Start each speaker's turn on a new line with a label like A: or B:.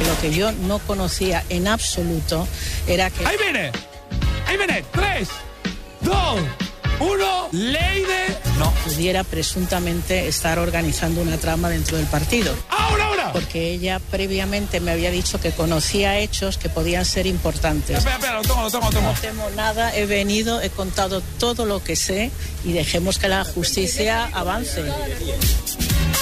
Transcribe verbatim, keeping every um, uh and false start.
A: lo que yo no conocía en absoluto era que...
B: ¡Ahí viene! ¡Ahí viene! ¡Tres, dos, uno! ¡Ley de...!
A: No. Pudiera presuntamente estar organizando una trama dentro del partido.
B: ¡Ahora, ahora!
A: Porque ella previamente me había dicho que conocía hechos que podían ser importantes.
B: Espera, espera, lo tomo, lo tomo, lo tomo.
A: No temo nada, he venido, he contado todo lo que sé y dejemos que la justicia avance.